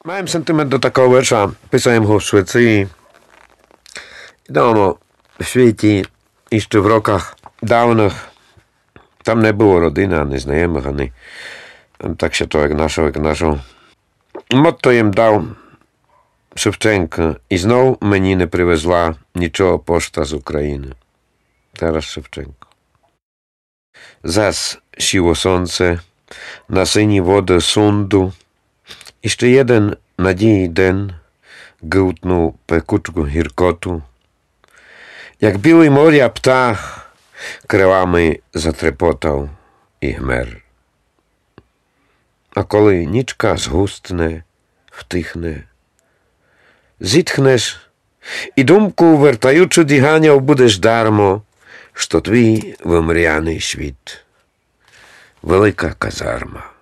Маємо сентимент до такого вірша. Писаємо його в Швеції. Відомо, в світі і ще в роках давних там не було родини, ані знайомих, ані так ще то, як нашого. Мотто їм дав Шевченко. І знов мені не привезла нічого пошта з України. Тарас Шевченко. Зас сіло сонце на сині води Сунду. І ще jeden надії день гилтнув пекучку гіркоту. Як білий моря птах крилами затрепотав і гмер. А коли нічка згустне, втихне, зітхнеш і думку, вертаючи діганяв, будеш дармо, що твій вимряний світ. Велика казарма.